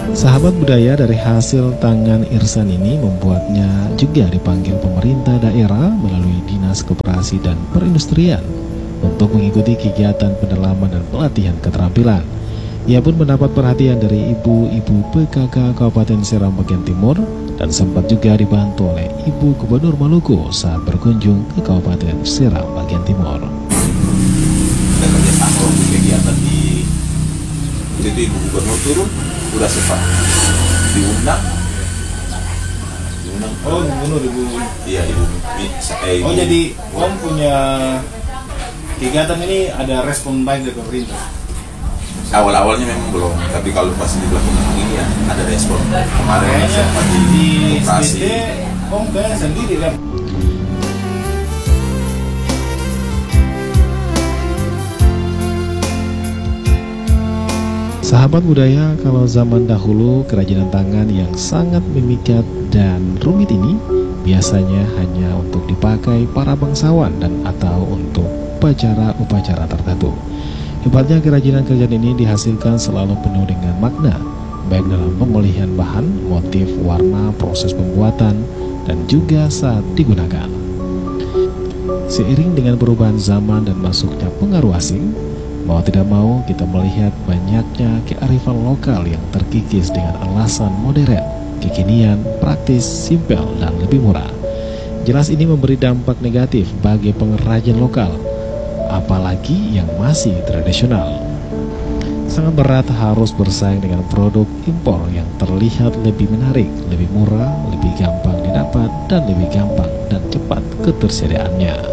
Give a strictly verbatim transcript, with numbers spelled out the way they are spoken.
Sahabat budaya dari hasil tangan Irsan ini membuatnya juga dipanggil pemerintah daerah melalui Dinas Koperasi dan Perindustrian untuk mengikuti kegiatan pendalaman dan pelatihan keterampilan. Ia pun mendapat perhatian dari ibu-ibu P K K Kabupaten Seram bagian Timur dan sempat juga dibantu oleh Ibu Gubernur Maluku saat berkunjung ke Kabupaten Seram bagian Timur. Kita kerjasama untuk kegiatan di jadi Ibu Gubernur turun udah sempat diundang diundang Oh, gubernur ibu. iya ibu, eh, ibu Oh, jadi Om punya kegiatan ini ada respon baik dari pemerintah. awal-awalnya memang belum, tapi kalau pas dilakukan ini ya ada respon. Kemarin Kayaknya sempat di di S operasi. D Om kayak sendiri kan. Sahabat budaya, kalau zaman dahulu kerajinan tangan yang sangat memikat dan rumit ini biasanya hanya untuk dipakai para bangsawan dan atau untuk upacara-upacara tertentu. Hebatnya kerajinan-kerajinan ini dihasilkan selalu penuh dengan makna, baik dalam pemilihan bahan, motif, warna, proses pembuatan, dan juga saat digunakan. Seiring dengan perubahan zaman dan masuknya pengaruh asing, mau tidak mau kita melihat banyaknya kearifan lokal yang terkikis dengan alasan modern, kekinian, praktis, simpel, dan lebih murah. Jelas ini memberi dampak negatif bagi pengrajin lokal, apalagi yang masih tradisional. Sangat berat harus bersaing dengan produk impor yang terlihat lebih menarik, lebih murah, lebih gampang didapat, dan lebih gampang dan cepat ketersediaannya.